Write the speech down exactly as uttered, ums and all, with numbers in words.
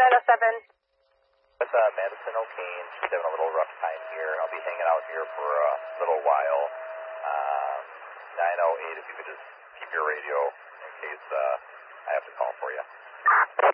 nine oh seven. It's uh, Madison O'Kane. She's having a little rough time here. I'll be hanging out here for a little while. Uh, nine oh eight, if you could just keep your radio in case uh, I have to call for you.